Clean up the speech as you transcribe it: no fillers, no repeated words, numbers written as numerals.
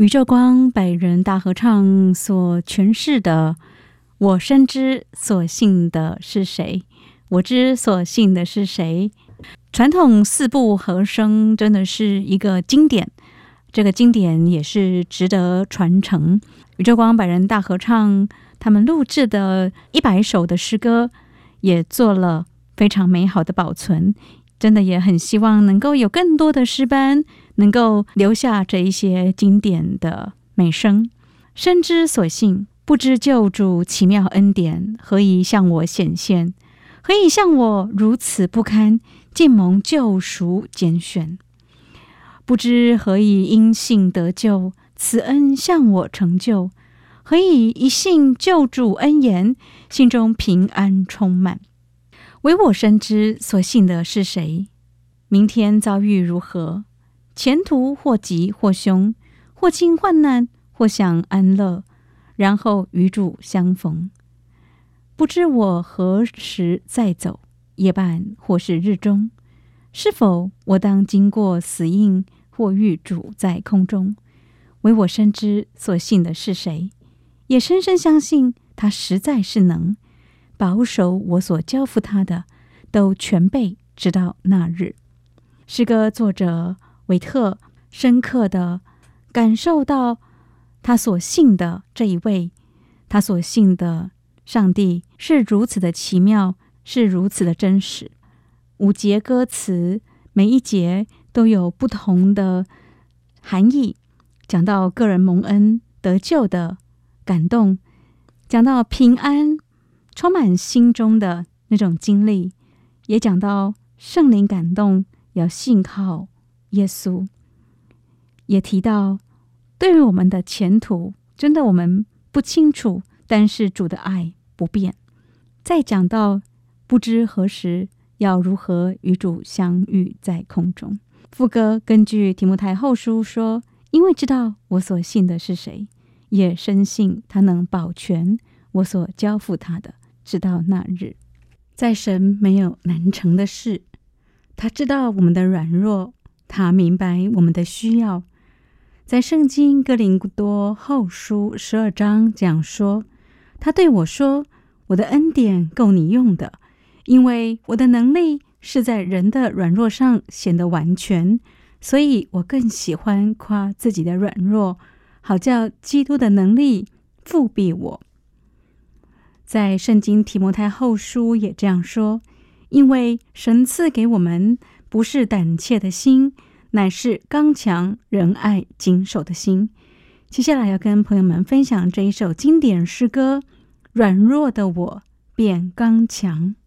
宇宙光百人大合唱所诠释的我深知所信的是谁，我知所信的是谁。传统四部和声真的是一个经典，这个经典也是值得传承。宇宙光百人大合唱他们录制的100首的诗歌也做了非常美好的保存，真的也很希望能够有更多的诗班能够留下这一些经典的美声。深知所信，不知救主奇妙恩典何以向我显现，何以向我如此不堪，竟蒙救赎拣选。不知何以因信得救，此恩向我成就，何以一信救主恩言，心中平安充满。唯我深知所信的是谁，明天遭遇如何，前途或吉或凶，或轻患难，或享安乐，然后与主相逢。不知我何时再走，夜半或是日中，是否我当经过死荫，或遇主在空中。唯我深知所信的是谁，也深深相信他实在是能保守我所交付他的，都全备直到那日。诗歌作者维特深刻地感受到他所信的这一位，他所信的上帝是如此的奇妙，是如此的真实。5节歌词，每一节都有不同的含义，讲到个人蒙恩得救的感动，讲到平安充满心中的那种经历，也讲到圣灵感动要信靠耶稣，也提到对于我们的前途真的我们不清楚，但是主的爱不变。再讲到不知何时要如何与主相遇在空中。副歌根据提摩太后书说，因为知道我所信的是谁，也深信他能保全我所交付他的，直到那日。在神没有难成的事，他知道我们的软弱，他明白我们的需要。在圣经哥林多后书12章讲说，他对我说，我的恩典够你用的，因为我的能力是在人的软弱上显得完全，所以我更喜欢夸自己的软弱，好叫基督的能力复庇我。在圣经提摩太后书也这样说，因为神赐给我们不是胆怯的心，乃是刚强仁爱谨守的心。接下来要跟朋友们分享这一首经典诗歌，软弱的我变刚强。